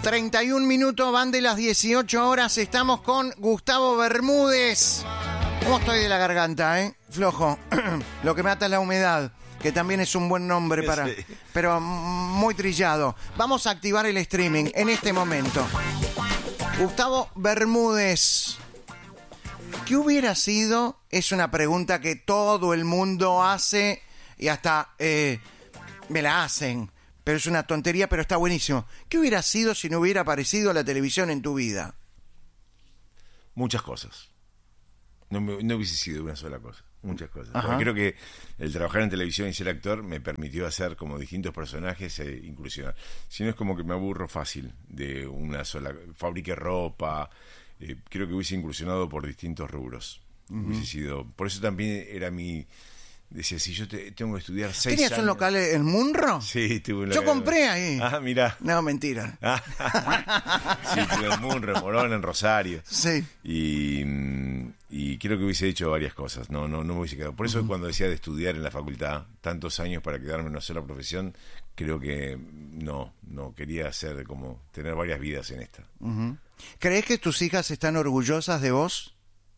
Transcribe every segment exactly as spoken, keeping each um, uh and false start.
treinta y un minutos, van de las dieciocho horas. Estamos con Gustavo Bermúdez. ¿Cómo estoy de la garganta, eh? Flojo. Lo que me ata es la humedad, que también es un buen nombre para... Sí. Pero muy trillado. Vamos a activar el streaming en este momento. Gustavo Bermúdez. ¿Qué hubiera sido? Es una pregunta que todo el mundo hace y hasta eh, me la hacen. Pero es una tontería, pero está buenísimo. ¿Qué hubiera sido si no hubiera aparecido la televisión en tu vida? Muchas cosas. No, me, no hubiese sido una sola cosa. Muchas cosas. Ajá. Porque creo que el trabajar en televisión y ser actor me permitió hacer como distintos personajes e incursionar. Si no, es como que me aburro fácil de una sola. Fabrique ropa. Eh, creo que hubiese incursionado por distintos rubros. Uh-huh. Hubiese sido. Por eso también era mi. Decía, si yo te, tengo que estudiar seis ¿Tenías años... un local en Munro? Sí, tuve un Yo local. compré ahí. Ah, mirá. No, mentira. Sí, tuve en Munro, en Morón, en Rosario. Sí. Y, y creo que hubiese hecho varias cosas. No, no, no me hubiese quedado. Por eso uh-huh. cuando decía de estudiar en la facultad, tantos años para quedarme en una sola profesión, creo que no, no quería hacer como tener varias vidas en esta. Uh-huh. ¿Crees que tus hijas están orgullosas de vos?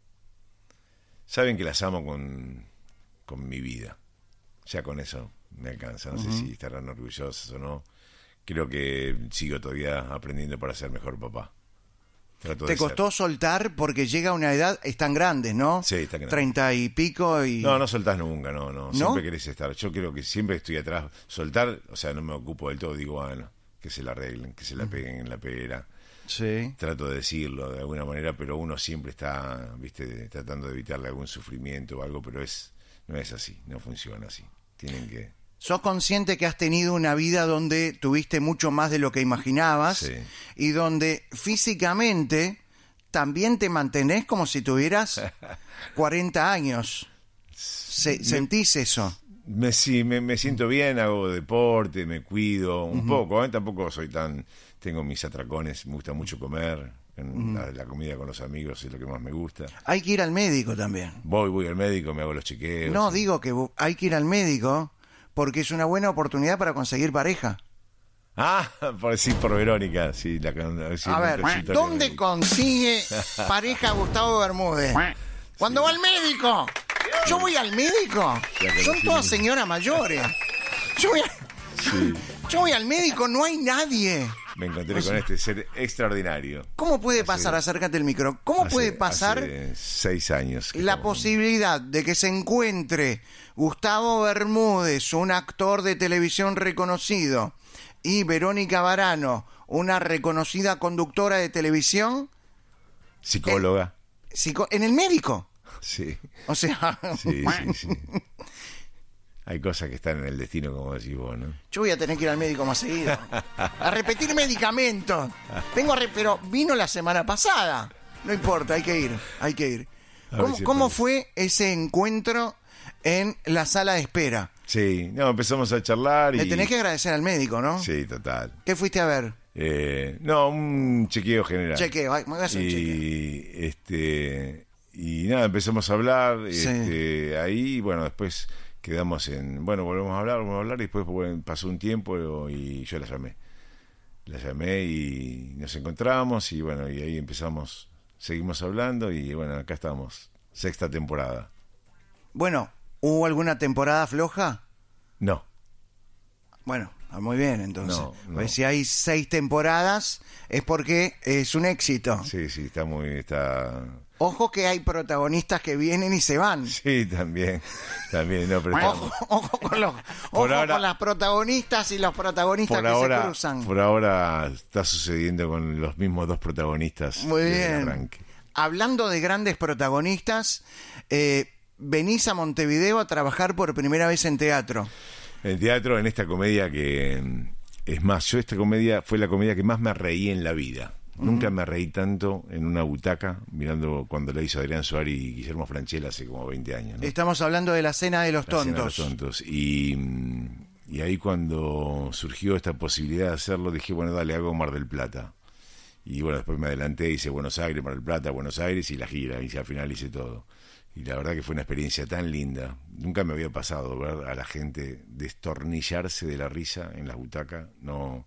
Saben que las amo con... con mi vida. Ya con eso me alcanza. No uh-huh. sé si estarán orgullosos o no. Creo que sigo todavía aprendiendo para ser mejor papá. Trato ¿Te costó ser. soltar? Porque llega una edad, están grandes, ¿no? Sí, están grandes. Treinta y pico y... No, no soltás nunca, no, no. ¿No? Siempre querés estar. Yo creo que siempre estoy atrás. Soltar, o sea, no me ocupo del todo. Digo, bueno, que se la arreglen, que se la peguen en la pera. Sí. Trato de decirlo de alguna manera, pero uno siempre está, viste, tratando de evitarle algún sufrimiento o algo, pero es... No es así, no funciona así. Tienen que... ¿Sos consciente que has tenido una vida donde tuviste mucho más de lo que imaginabas? Sí. Y donde físicamente también te mantenés como si tuvieras cuarenta años? Se, me, ¿Sentís eso? Me, sí, me, me siento bien, hago deporte, me cuido un uh-huh. poco, ¿eh? Tampoco soy tan... Tengo mis atracones, me gusta mucho comer... En la, la comida con los amigos es lo que más me gusta. Hay que ir al médico también. Voy, voy al médico, me hago los chequeos. No, y... digo que hay que ir al médico porque es una buena oportunidad para conseguir pareja. Ah, por sí, por Verónica. Sí, la, sí, a ver, ¿dónde consigue pareja Gustavo Bermúdez? Cuando va al médico. Yo voy al médico. Son todas señoras mayores. Yo voy, a... sí. Yo voy al médico, no hay nadie. Me encontré con este ser extraordinario. ¿Cómo puede pasar? Hace, Acércate el micro. ¿Cómo hace, puede pasar hace seis años la estamos... posibilidad de que se encuentre Gustavo Bermúdez, un actor de televisión reconocido, y Verónica Varano, una reconocida conductora de televisión? Psicóloga. En, psico, ¿en el médico? Sí. O sea... Sí, sí, sí. Hay cosas que están en el destino, como decís vos, ¿no? Yo voy a tener que ir al médico más seguido. A repetir medicamentos. Vengo a re... Pero vino la semana pasada. No importa, hay que ir, hay que ir. ¿Cómo, si ¿cómo fue ese encuentro en la sala de espera? Sí, no, empezamos a charlar y... Le tenés que agradecer al médico, ¿no? Sí, total. ¿Qué fuiste a ver? Eh, no, un chequeo general. Chequeo, me hagas un y, chequeo. Este, y nada, empezamos a hablar. Sí. Este, ahí, bueno, después... Quedamos en, bueno, volvemos a hablar, volvemos a hablar, y después bueno, pasó un tiempo y yo la llamé. La llamé y nos encontramos y bueno, y ahí empezamos, seguimos hablando y bueno, acá estamos, sexta temporada. Bueno, ¿hubo alguna temporada floja? No. Bueno, muy bien, entonces. No, no. Pues si hay seis temporadas es porque es un éxito. Sí, sí, está muy, está... Ojo que hay protagonistas que vienen y se van. Sí, también, también, no, pero ojo, ojo, con, los, ojo ahora, con las protagonistas y los protagonistas que ahora, se cruzan. Por ahora está sucediendo con los mismos dos protagonistas. Muy bien. El arranque. Hablando de grandes protagonistas, eh, venís a Montevideo a trabajar por primera vez en teatro. En teatro, en esta comedia que... Es más, yo esta comedia fue la comedia que más me reí en la vida. Uh-huh. Nunca me reí tanto en una butaca mirando cuando la hizo Adrián Suárez y Guillermo Francella hace como veinte años, ¿no? Estamos hablando de la Cena de los la Tontos. Cena de los Tontos. Y, y ahí cuando surgió esta posibilidad de hacerlo, dije, bueno, dale, hago Mar del Plata. Y bueno, después me adelanté, hice Buenos Aires, Mar del Plata, Buenos Aires y la gira, y al final hice todo. Y la verdad que fue una experiencia tan linda. Nunca me había pasado ver a la gente destornillarse de la risa en las butacas. No...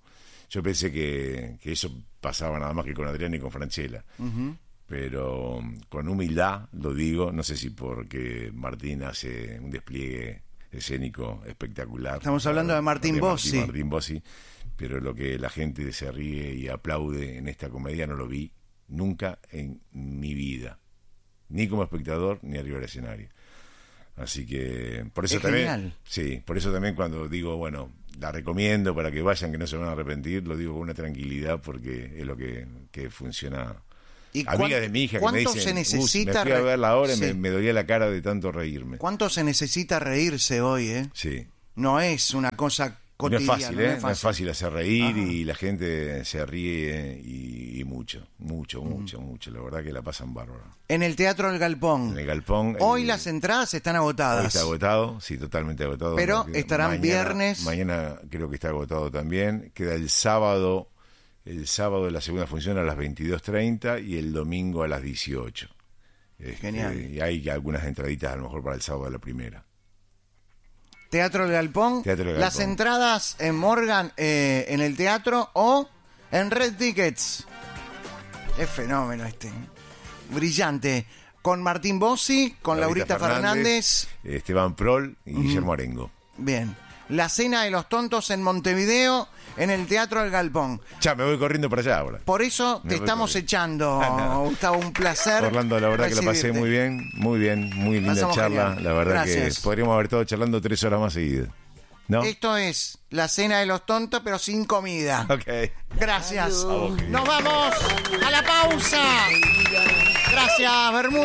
Yo pensé que, que eso pasaba nada más que con Adrián y con Franchella. Uh-huh. Pero con humildad lo digo, no sé si porque Martín hace un despliegue escénico espectacular. Estamos hablando de Martín Bossi. Martín Bossi, pero lo que la gente se ríe y aplaude en esta comedia no lo vi nunca en mi vida, ni como espectador ni arriba del escenario. Así que por eso es también, genial. Sí, por eso también cuando digo, bueno, la recomiendo para que vayan, que no se van a arrepentir, lo digo con una tranquilidad porque es lo que, que funciona. ¿Y Amigas de mi hija que me ¿cuánto dicen, se necesita? me fui a ver la hora y sí. me, me dolía la cara de tanto reírme. ¿Cuánto se necesita reírse hoy, eh? Sí. No es una cosa cotidiana. No es fácil, ¿eh? No es fácil, no es fácil hacer reír. Ajá. Y la gente se ríe y, y mucho, mucho, mucho, mm. mucho. La verdad que la pasan bárbaro. En el Teatro del Galpón. En el Galpón. Hoy el, las entradas están agotadas. Hoy está agotado, sí, totalmente agotado. Pero estarán mañana, viernes. Mañana creo que está agotado también. Queda el sábado, el sábado de la segunda función a las veintidós treinta y el domingo a las dieciocho. Genial. Este, y hay algunas entraditas a lo mejor para el sábado de la primera. Teatro del Galpón. Teatro del Galpón. Las entradas en Morgan, eh, en el teatro o en Red Tickets. Es fenómeno este. Brillante. Con Martín Bossi, con Laurita, Laurita Fernández, Fernández, Esteban Prol y mm. Guillermo Arengo. Bien. La Cena de los Tontos en Montevideo, en el Teatro del Galpón. Ya, me voy corriendo para allá ahora. Por eso me te estamos corriendo. echando, ah, no. Gustavo, un placer. Orlando, la verdad recibirte. Que la pasé muy bien, muy bien, muy linda Pasamos charla. Genial. La verdad Gracias. Que podríamos haber estado charlando tres horas más seguidas. ¿No? Esto es La Cena de los Tontos, pero sin comida. Ok. Gracias. Nos vamos a la pausa. Gracias, Bermúdez.